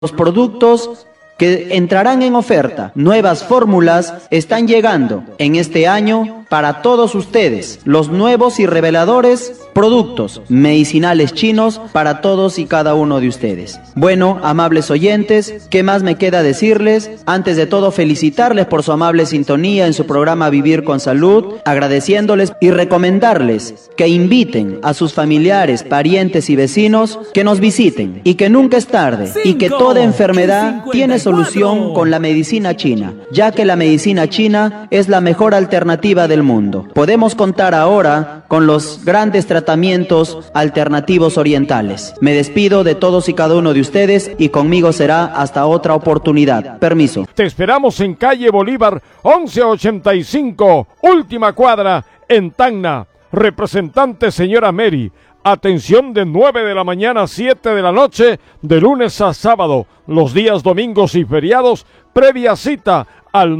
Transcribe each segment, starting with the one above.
Los productos que entrarán en oferta, nuevas fórmulas están llegando en este año para todos ustedes. Los nuevos y reveladores productos medicinales chinos para todos y cada uno de ustedes. Bueno, amables oyentes, ¿qué más me queda decirles? Antes de todo, felicitarles por su amable sintonía en su programa Vivir con Salud, agradeciéndoles y recomendarles que inviten a sus familiares, parientes y vecinos que nos visiten y que nunca es tarde y que toda enfermedad tiene solución con la medicina china, ya que la medicina china es la mejor alternativa del mundo. Podemos contar ahora con los grandes tratamientos alternativos orientales. Me despido de todos y cada uno de ustedes y conmigo será hasta otra oportunidad. Permiso. Te esperamos en calle Bolívar 1185, última cuadra, en Tacna. Representante señora Mary. Atención de 9 de la mañana a 7 de la noche, de lunes a sábado. Los días domingos y feriados, previa cita al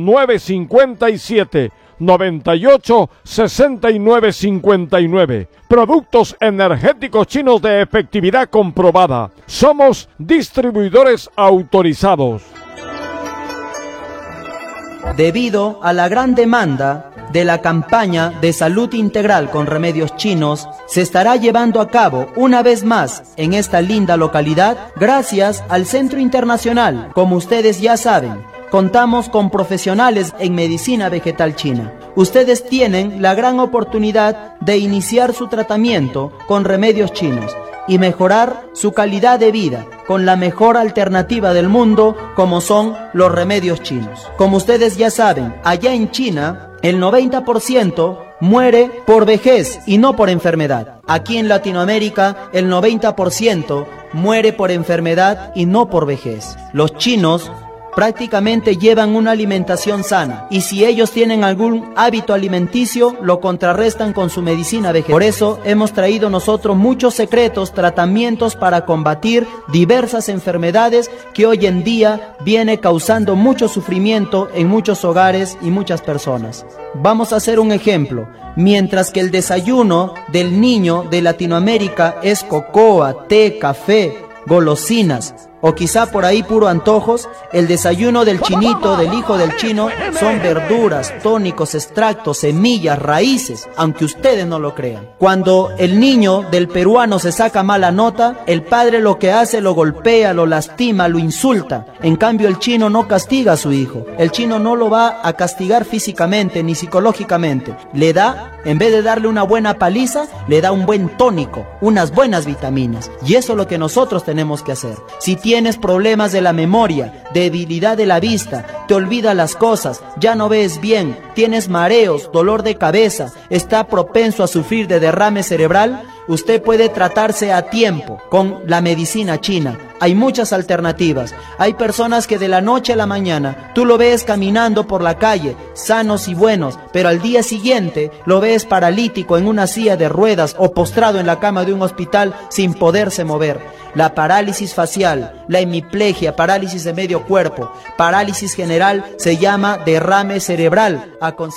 957-98-6959. Productos energéticos chinos de efectividad comprobada. Somos distribuidores autorizados. Debido a la gran demanda de la campaña de salud integral con remedios chinos, se estará llevando a cabo una vez más en esta linda localidad gracias al Centro Internacional. Como ustedes ya saben, contamos con profesionales en medicina vegetal china. Ustedes tienen la gran oportunidad de iniciar su tratamiento con remedios chinos y mejorar su calidad de vida con la mejor alternativa del mundo, como son los remedios chinos. Como ustedes ya saben, allá en China el 90% muere por vejez y no por enfermedad. Aquí en Latinoamérica el 90% muere por enfermedad y no por vejez. Los chinos prácticamente llevan una alimentación sana, y si ellos tienen algún hábito alimenticio, lo contrarrestan con su medicina vegetal. Por eso hemos traído nosotros muchos secretos, tratamientos para combatir diversas enfermedades que hoy en día viene causando mucho sufrimiento en muchos hogares y muchas personas. Vamos a hacer un ejemplo. Mientras que el desayuno del niño de Latinoamérica es cocoa, té, café, golosinas, o quizá por ahí puro antojos, el desayuno del chinito, del hijo del chino, son verduras, tónicos, extractos, semillas, raíces, aunque ustedes no lo crean. Cuando el niño del peruano se saca mala nota, el padre lo que hace, lo golpea, lo lastima, lo insulta. En cambio, el chino no castiga a su hijo. El chino no lo va a castigar físicamente ni psicológicamente. Le da, en vez de darle una buena paliza, le da un buen tónico, unas buenas vitaminas. Y eso es lo que nosotros tenemos que hacer. Si tienes problemas de la memoria, debilidad de la vista, te olvidas las cosas, ya no ves bien, tienes mareos, dolor de cabeza, está propenso a sufrir de derrame cerebral, usted puede tratarse a tiempo con la medicina china. Hay muchas alternativas. Hay personas que de la noche a la mañana tú lo ves caminando por la calle, sanos y buenos, pero al día siguiente lo ves paralítico en una silla de ruedas o postrado en la cama de un hospital sin poderse mover. La parálisis facial, la hemiplegia, parálisis de medio cuerpo, parálisis general se llama derrame cerebral.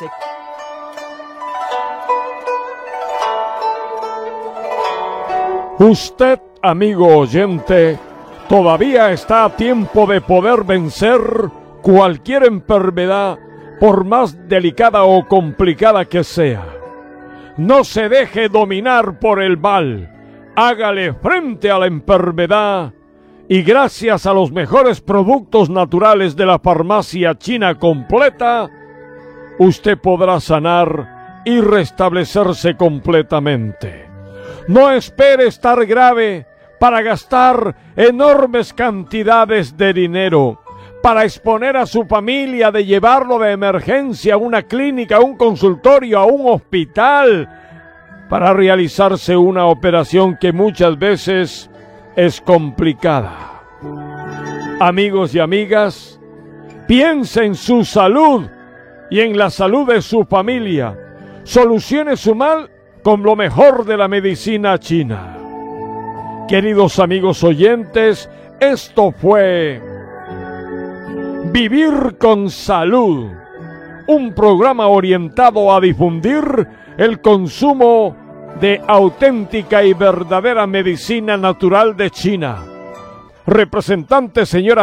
Usted, amigo oyente, todavía está a tiempo de poder vencer cualquier enfermedad, por más delicada o complicada que sea. No se deje dominar por el mal. Hágale frente a la enfermedad y gracias a los mejores productos naturales de la farmacia china completa, usted podrá sanar y restablecerse completamente. No espere estar grave para gastar enormes cantidades de dinero, para exponer a su familia de llevarlo de emergencia a una clínica, a un consultorio, a un hospital, para realizarse una operación que muchas veces es complicada. Amigos y amigas, piense en su salud y en la salud de su familia. Solucione su mal con lo mejor de la medicina china. Queridos amigos oyentes, esto fue Vivir con Salud, un programa orientado a difundir el consumo de auténtica y verdadera medicina natural de China. Representante, señora